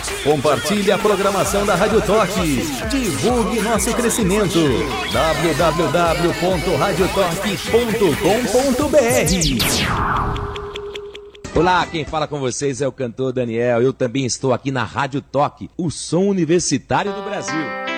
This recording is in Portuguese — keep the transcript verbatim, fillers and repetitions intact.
Compartilhe a programação da Rádio Toque. Divulgue nosso crescimento. w w w ponto rádio toque ponto com ponto b r. Olá, quem fala com vocês é o cantor Daniel. Eu também estou aqui na Rádio Toque, o som universitário do Brasil.